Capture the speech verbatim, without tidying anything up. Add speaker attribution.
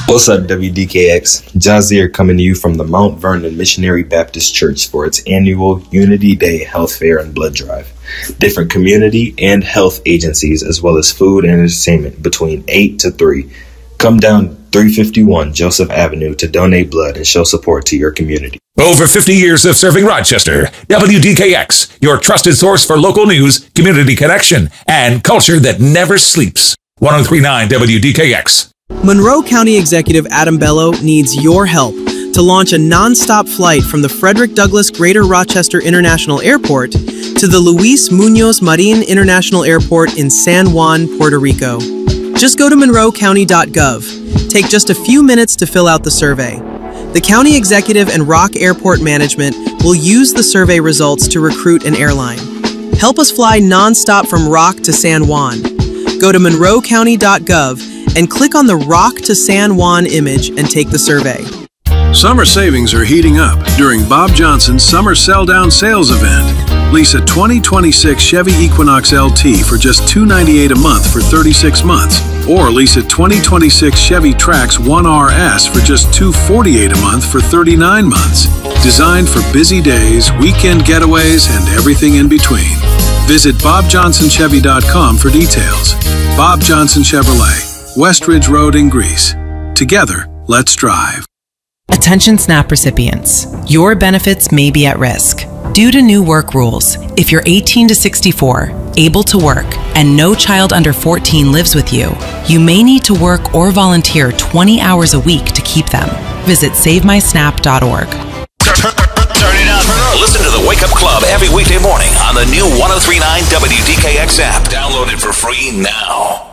Speaker 1: What's up, W D K X? Jazir coming to you from the Mount Vernon Missionary Baptist Church for its annual Unity Day Health Fair and Blood Drive. Different community and health agencies, as well as food and entertainment between eight to three. Come down three fifty-one Joseph Avenue to donate blood and show support to your community.
Speaker 2: Over fifty years of serving Rochester, W D K X, your trusted source for local news, community connection, and culture that never sleeps. one oh three point nine W D K X.
Speaker 3: Monroe County Executive Adam Bello needs your help to launch a non-stop flight from the Frederick Douglass Greater Rochester International Airport to the Luis Munoz Marin International Airport in San Juan, Puerto Rico. Just go to monroe county dot gov. Take just a few minutes to fill out the survey. The county executive and Rock Airport Management will use the survey results to recruit an airline. Help us fly non-stop from Rock to San Juan. Go to monroe county dot gov and click on the Rock to San Juan image and take the survey.
Speaker 4: Summer savings are heating up during Bob Johnson's Summer Sell Down Sales event. Lease a twenty twenty-six Chevy Equinox L T for just two hundred ninety-eight dollars a month for thirty-six months, or lease a twenty twenty-six Chevy Trax one R S for just two hundred forty-eight dollars a month for thirty-nine months. Designed for busy days, weekend getaways, and everything in between. Visit bob johnson chevy dot com for details. Bob Johnson Chevrolet, Westridge Road in Greece. Together, let's drive.
Speaker 5: Attention SNAP recipients. Your benefits may be at risk. Due to new work rules, if you're eighteen to sixty-four, able to work, and no child under fourteen lives with you, you may need to work or volunteer twenty hours a week to keep them. Visit save my snap dot org.
Speaker 2: Turn it up. Listen to the Wake Up Club every weekday morning on the new one oh three point nine W D K X app. Download it for free now.